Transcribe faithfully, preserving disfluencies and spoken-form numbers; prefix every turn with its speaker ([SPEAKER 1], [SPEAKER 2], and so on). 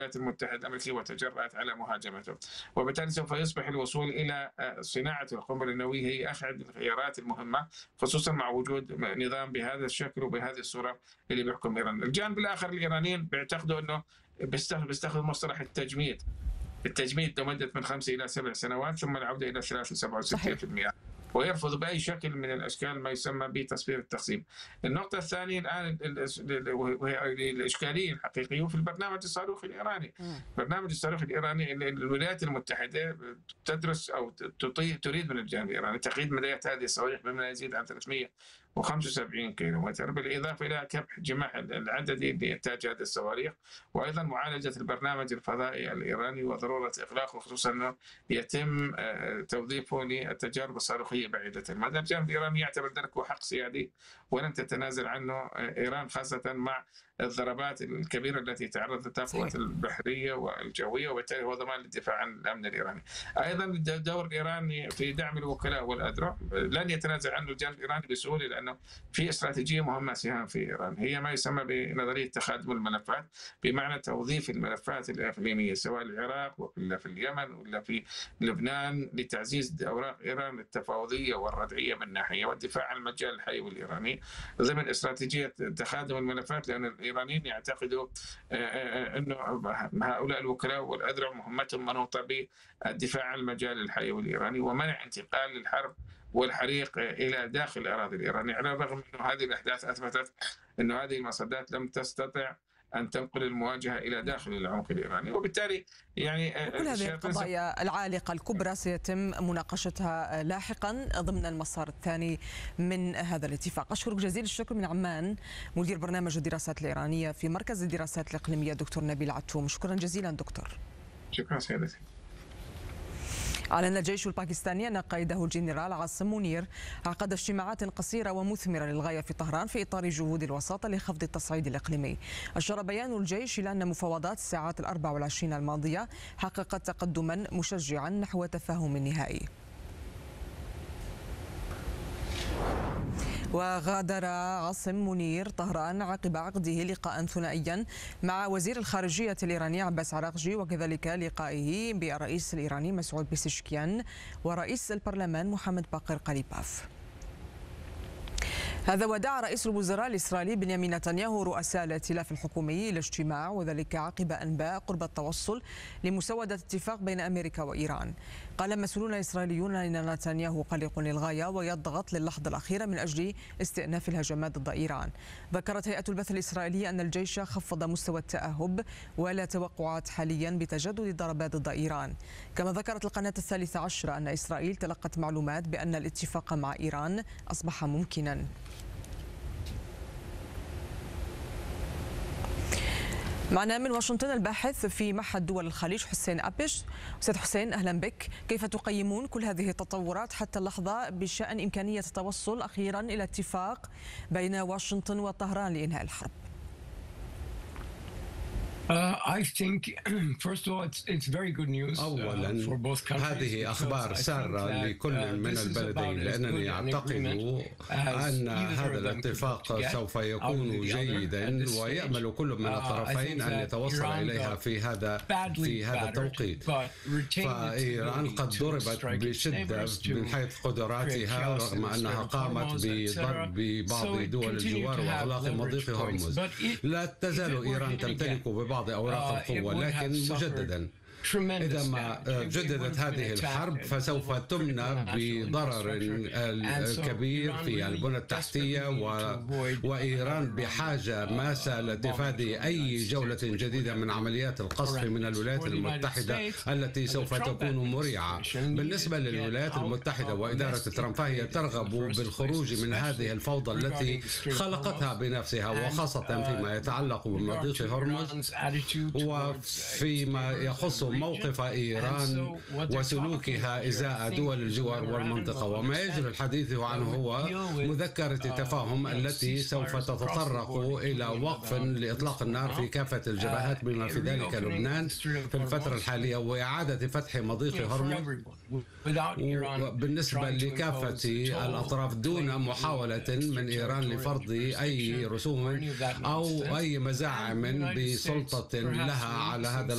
[SPEAKER 1] الولايات المتحدة الأمريكية وتجرأت على مهاجمته، وبالتالي سوف يصبح الوصول إلى آه، صناعة القنبلة النووية هي أحد الخيارات المهمة، خصوصا مع وجود نظام بهذا الشكل وبهذه الصورة اللي بيحكم إيران. الجانب الآخر الإيرانيين بيعتقدوا أنه بيستخدم بيستخدم مصطلح التجميد التجميد لمدة من خمس إلى سبع سنوات ثم العودة إلى ثلاثة وسبعة وستين بالمئة، ويرفض بأي شكل من الأشكال ما يسمى بتصفير التقسيم. النقطة الثانية الآن وهي الإشكالية الحقيقية في البرنامج الصاروخي الإيراني. برنامج الصاروخ الإيراني الولايات المتحدة تدرس أو تريد من الجانب الإيراني تقييد مدايات هذه الصواريخ بما يزيد عن ثلاثمئة وخمسة وسبعين كيلو متر، بالإضافة إلى كبح جماح العددي لإنتاج هذه الصواريخ، وأيضا معالجة البرنامج الفضائي الإيراني وضرورة إغلاقه، خصوصا أنه يتم توظيفه للتجارب الصاروخية بعيدة المدى. الجانب الإيراني يعتبر ذلك حق سيادي ولن تتنازل عنه إيران، خاصة مع الضربات الكبيرة التي تعرضت لها القوات البحرية والجوية، وبالتالي هو ضمان للدفاع عن الأمن الإيراني. أيضا الدور الإيراني في دعم الوكلاء والأذرع لن يتنازل عنه الجانب الإيراني بسهولة، لأنه في استراتيجية مهمة سهام في إيران هي ما يسمى بنظرية تخادم الملفات، بمعنى توظيف الملفات الإقليمية سواء العراق ولا في اليمن ولا في لبنان لتعزيز أوراق إيران التفاوضية والردعية من ناحية، والدفاع عن المجال الحيوي الإيراني ضمن استراتيجية تخادم الملفات، لأن الإيرانيين يعتقدوا أنه هؤلاء الوكلاء والأذرع مهمتهم منوطة بالدفاع عن المجال الحيوي الإيراني ومنع انتقال الحرب والحريق إلى داخل الأراضي الإيرانية، على الرغم أن هذه الأحداث أثبتت أن هذه المصدات لم تستطع أن تنقل المواجهة إلى داخل العمق الإيراني، وبالتالي يعني
[SPEAKER 2] كل هذه القضايا العالقة الكبرى سيتم مناقشتها لاحقا ضمن المسار الثاني من هذا الاتفاق. أشكرك جزيل الشكر من عمان مدير برنامج الدراسات الإيرانية في مركز الدراسات الإقليمية دكتور نبيل عتوم. شكرا جزيلا دكتور.
[SPEAKER 1] شكرا سيدتي.
[SPEAKER 2] أعلن الجيش الباكستاني أن قائده الجنرال عاصم منير عقد اجتماعات قصيرة ومثمرة للغاية في طهران في إطار جهود الوساطة لخفض التصعيد الإقليمي. أشار بيان الجيش إلى أن مفاوضات الساعات الأربع والعشرين الماضية حققت تقدما مشجعا نحو تفاهم نهائي. وغادر عاصم منير طهران عقب عقده لقاء ثنائيا مع وزير الخارجية الإيراني عباس عراقجي، وكذلك لقائه بالرئيس الإيراني مسعود بيزشكيان ورئيس البرلمان محمد باقر قليباف. هذا ودعا رئيس الوزراء الإسرائيلي بنيامين نتنياهو رؤساء الائتلاف الحكومي إلى اجتماع، وذلك عقب أنباء قرب التوصل لمسودة اتفاق بين أمريكا وإيران. قال مسؤولون إسرائيليون أن نتنياهو قلق للغاية ويضغط للحظة الأخيرة من أجل استئناف الهجمات ضد إيران. ذكرت هيئة البث الإسرائيلية أن الجيش خفض مستوى التأهب ولا توقعات حاليا بتجدد الضربات ضد إيران. كما ذكرت القناة الثالثة عشرة أن إسرائيل تلقت معلومات بأن الاتفاق مع إيران أصبح ممكنا. معنا من واشنطن الباحث في معهد دول الخليج حسين أبش. أستاذ حسين أهلا بك. كيف تقيمون كل هذه التطورات حتى اللحظة بشأن إمكانية التوصل أخيرا إلى اتفاق بين واشنطن وطهران لإنهاء الحرب؟
[SPEAKER 3] أولا هذه أخبار سارة لكل من البلدين، لأنني أعتقد أن هذا الاتفاق سوف يكون جيدا ويأمل كل من الطرفين أن يتوصل إليها في هذا في هذا التوقيت. فإيران قد ضربت بشدة من حيث قدراتها رغم أنها قامت بضرب بعض دول الجوار وإغلاق مضيق هرمز. لا تزال إيران تمتلك ببعض أوراق القوة، لكن مجددا إذا ما جددت هذه الحرب فسوف تمنى بضرر كبير في البنى التحتية، وإيران بحاجة ماسة لاتفادي أي جولة جديدة من عمليات القصف من الولايات المتحدة التي سوف تكون مريعة. بالنسبة للولايات المتحدة وإدارة ترامب فهي ترغب بالخروج من هذه الفوضى التي خلقتها بنفسها، وخاصة فيما يتعلق بمضيق هرمز وفيما يخص موقف إيران وسلوكها إزاء دول الجوار والمنطقة. وما يجري الحديث عنه هو مذكرة تفاهم التي سوف تتطرق إلى وقف لإطلاق النار في كافة الجبهات بما في ذلك لبنان في الفترة الحالية، وإعادة فتح مضيق هرمز بالنسبة لكافة الأطراف دون محاولة من إيران لفرض أي رسوم أو أي مزاعم بسلطة لها على هذا